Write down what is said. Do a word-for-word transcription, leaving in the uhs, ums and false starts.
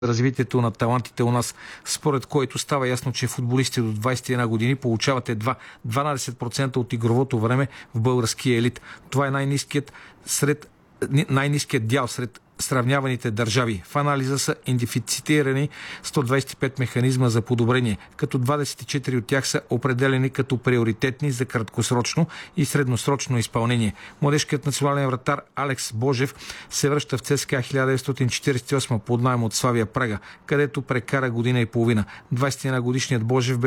развитието на талантите у нас, според който става ясно, че футболисти до двадесет и една години получават едва дванадесет процента от игровото време в българския елит. Това е най-ниският сред най-ниският дял сред сравняваните държави. В анализа са идентифицирани сто двадесет и пет механизма за подобрение, като двадесет и четири от тях са определени като приоритетни за краткосрочно и средносрочно изпълнение. Младежкият национален вратар Алекс Божев се връща в ЦСКА хиляда деветстотин четиридесет и осма под наем от Славия Прага, където прекара година и половина. двадесет и една годишният Божев бе